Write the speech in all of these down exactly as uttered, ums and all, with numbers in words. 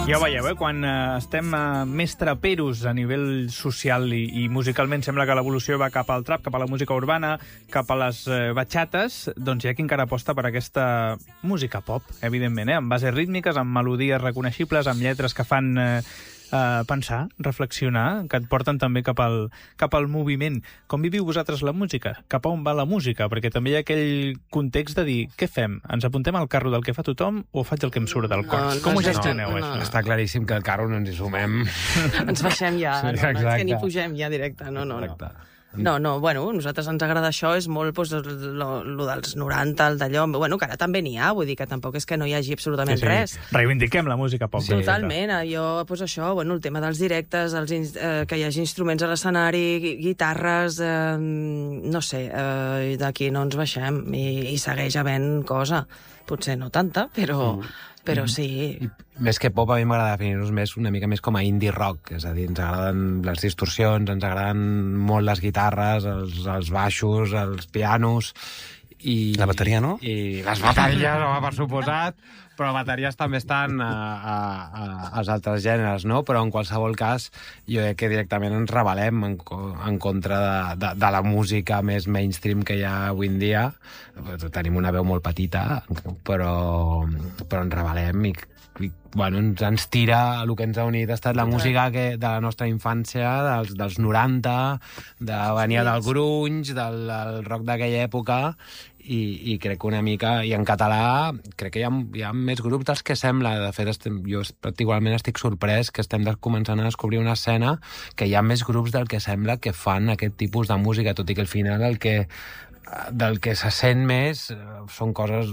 Ja ho veieu, eh? Quan eh, estem eh, més traperos a nivell social i, i musicalment sembla que l'evolució va cap al trap, cap a la música urbana, cap a les eh, batxates, doncs hi ha qui encara aposta per aquesta música pop, evidentment, eh? Amb bases rítmiques, amb melodies reconeixibles, amb lletres que fan eh, eh, pensar, reflexionar, que et porten també cap al, cap al moviment. Com viviu vosaltres la música? Cap a on va la música? Perquè també hi ha aquell context de dir, què fem? Ens apuntem al carro del que fa tothom o faig el que em surt del cor? No, no, Com ho no, gestioneu, no, això? no. Està claríssim que al carro no ens hi sumem. Ens baixem ja, Sí, no, no, és exacte. que ni pugem ja directe, no, no, no. Exacte. No, no, bueno, a nosaltres ens agrada això, és molt pues, lo, lo dels noranta, el d'allò, bueno, que ara també n'hi ha, vull dir que tampoc és que no hi hagi absolutament Sí, sí. res. Reivindiquem la música pop. Sí. Totalment, jo, pues això, bueno, el tema dels directes, els, ins- eh, que hi hagi instruments a l'escenari, gui- guitarres, eh, no sé, eh, d'aquí no ens baixem, i, i segueix havent cosa. Potser no tanta, però, però sí. I més que pop, a mi m'agrada definir-nos més una mica més com a indie rock, és a dir, ens agraden les distorsions, ens agraden molt les guitarres, els, els baixos, els pianos... I, La bateria, no? I les bateries, home, per suposat, però bateries també estan a, a, a, als altres gèneres, no? Però en qualsevol cas, jo crec que directament ens rebel·lem en, co- en contra de, de, de la música més mainstream que hi ha avui en dia. Tenim una veu molt petita, però, però ens rebel·lem i, i bueno, ens, ens tira, el que ens ha unit ha estat la música que, de la nostra infància, dels, dels noranta, de venia del grunge, del, del rock d'aquella època, i, i crec que una mica, i en català crec que hi ha, hi ha més grups dels que sembla. De fet, estem, jo particularment estic sorprès que estem des, començant a descobrir una escena que hi ha més grups del que sembla que fan aquest tipus de música, tot i que al final el que del que se sent més eh, són coses,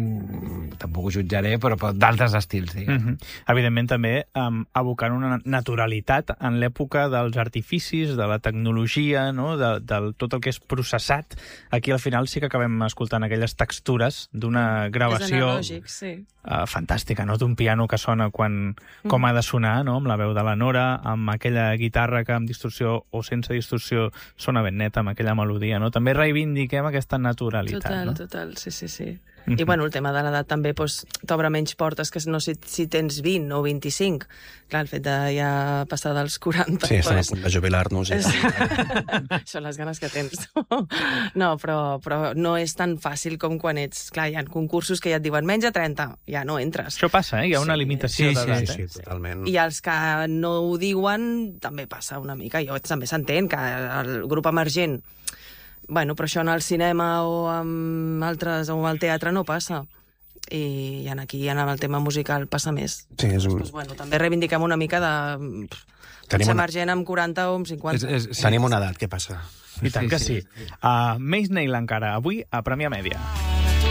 mm, tampoc ho jutjaré, però, però d'altres estils, diguem. Mm -hmm. Evidentment, també um, abocant una naturalitat en l'època dels artificis, de la tecnologia, no? de, de tot el que és processat. Aquí, al final, sí que acabem escoltant aquelles textures d'una gravació És analògic, sí. uh, fantàstica, no? D'un piano que sona quan, com ha de sonar, no? Amb la veu de la Nora, amb aquella guitarra que amb distorsió o sense distorsió sona ben neta, amb aquella melodia, no? També reivindiquem aquesta naturalitat, Total, no? total, sí, sí, sí. Mhm. I, bueno, el tema de l'edat també pues, t'obre menys portes que no si, si tens vint o vint-i-cinc. Clar, el fet de ja passar dels quaranta... Sí, estan a pues, punt de jubilar-nos. és... Ja. Són les ganes que tens. No, però, però no és tan fàcil com quan ets... Clar, hi ha concursos que ja et diuen menys de trenta, ja no entres. Això passa, eh? Hi ha una Sí. limitació Sí, sí, d'edat, Sí, eh? sí, totalment. I els que no ho diuen també passa una mica. Jo també s'entén que el grup emergent... Bueno, però això en el cinema o amb altres, o al teatre no passa. I, i aquí, en el tema musical, passa més. Sí, és un... Pues, bueno, també reivindiquem una mica de... Pots Tenim ser una- emergent amb quaranta o amb cinquanta. És, és, Tenim una edat, què passa? I tant que sí. Uh, Maze Nail encara, avui a Premià Mèdia.